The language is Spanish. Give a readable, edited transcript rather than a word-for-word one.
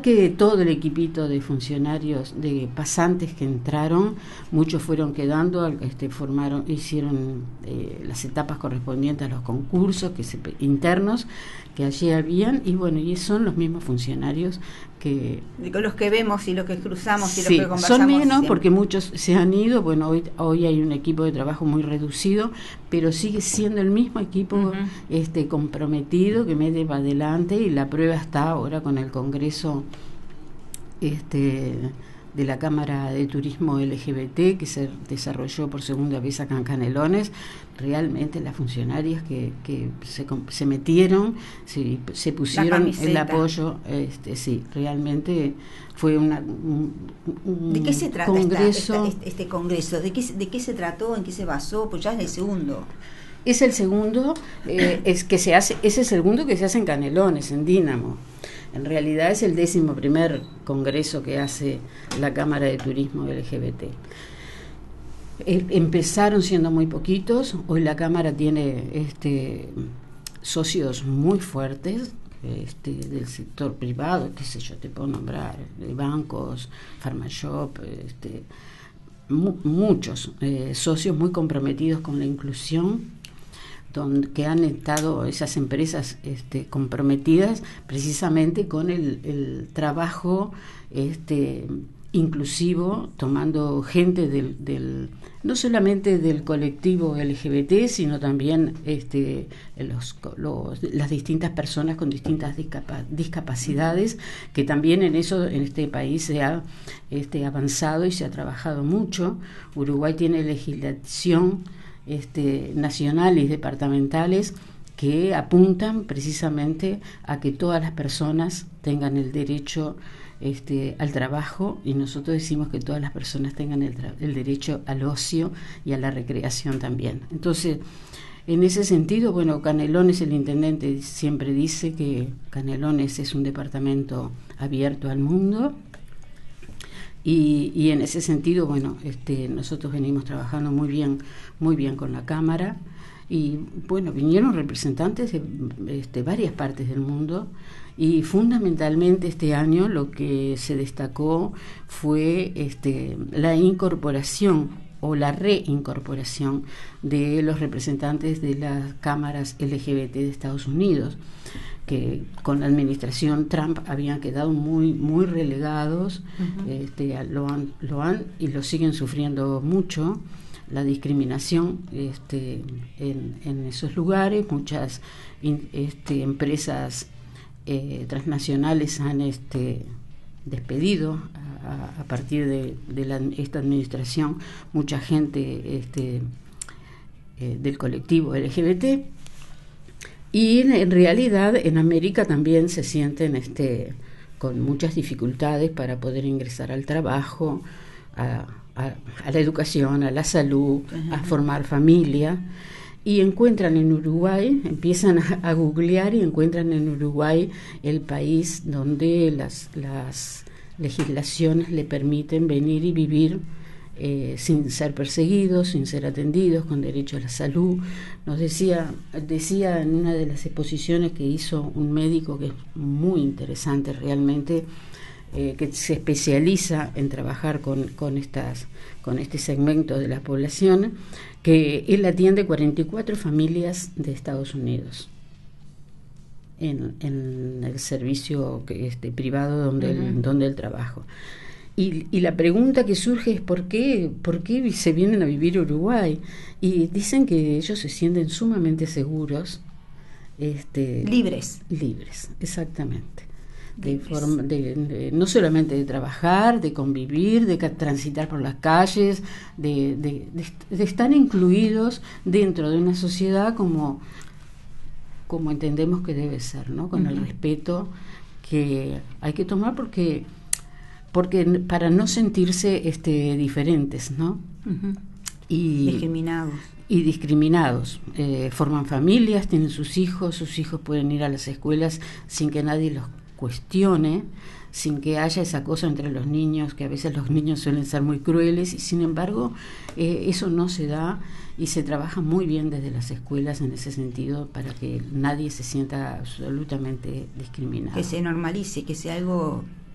que todo el equipito de funcionarios, de pasantes que entraron, muchos fueron quedando, hicieron las etapas correspondientes a los concursos internos que allí habían, y bueno, y son los mismos funcionarios que... Con los que vemos y los que cruzamos y sí, los que conversamos. son menos siempre. porque muchos se han ido, bueno, hoy hay un equipo de trabajo muy reducido, pero sigue siendo el mismo equipo comprometido que mete para adelante, y la prueba está ahora con el Congreso de la Cámara de Turismo LGBT, que se desarrolló por segunda vez acá en Canelones. Realmente las funcionarias que se metieron, se pusieron el apoyo, sí, realmente fue un ¿De qué se trata congreso? Este congreso? ¿De qué se trató? ¿En qué se basó? Pues ya es el segundo. Es el segundo, es el segundo que se hace en Canelones, en Dínamo. En realidad es el 11º congreso que hace la Cámara de Turismo LGBT. Empezaron siendo muy poquitos, hoy la Cámara tiene socios muy fuertes del sector privado, qué sé yo, te puedo nombrar, de bancos, Pharmashop, muchos socios muy comprometidos con la inclusión, que han estado esas empresas comprometidas precisamente con el trabajo inclusivo, tomando gente del no solamente del colectivo LGBT, sino también las distintas personas con distintas discapacidades, que también en este país se ha avanzado y se ha trabajado mucho. Uruguay tiene legislación nacionales y departamentales que apuntan precisamente a que todas las personas tengan el derecho al trabajo, y nosotros decimos que todas las personas tengan el derecho al ocio y a la recreación también. Entonces, en ese sentido, bueno, Canelones, el intendente siempre dice que Canelones es un departamento abierto al mundo. Y en ese sentido, bueno, nosotros venimos trabajando muy bien con la Cámara, y bueno, vinieron representantes de varias partes del mundo, y fundamentalmente este año lo que se destacó fue la incorporación o la reincorporación de los representantes de las cámaras LGBT de Estados Unidos, que con la administración Trump habían quedado muy relegados. Lo han y lo siguen sufriendo mucho, la discriminación en esos lugares. Muchas empresas transnacionales han despedido a partir de esta administración mucha gente del colectivo LGBT. Y en realidad en América también se sienten con muchas dificultades para poder ingresar al trabajo, a la educación, a la salud, a formar familia, y encuentran en Uruguay, empiezan a googlear y encuentran en Uruguay el país donde las legislaciones le permiten venir y vivir sin ser perseguidos, sin ser atendidos, con derecho a la salud. Nos decía en una de las exposiciones que hizo un médico que es muy interesante realmente, que se especializa en trabajar con este segmento de la población, que él atiende 44 familias de Estados Unidos en el servicio privado donde él trabaja. Y la pregunta que surge es ¿por qué se vienen a vivir a Uruguay? Y dicen que ellos se sienten sumamente seguros, libres, exactamente, no solamente de trabajar, de convivir, de transitar por las calles, de estar incluidos dentro de una sociedad como entendemos que debe ser, ¿no? Con el respeto que hay que tomar, porque para no sentirse diferentes, ¿no? Y discriminados. Forman familias, tienen sus hijos pueden ir a las escuelas sin que nadie los cuestione, sin que haya esa cosa entre los niños, que a veces los niños suelen ser muy crueles, y sin embargo eso no se da, y se trabaja muy bien desde las escuelas en ese sentido para que nadie se sienta absolutamente discriminado. Que se normalice, que sea algo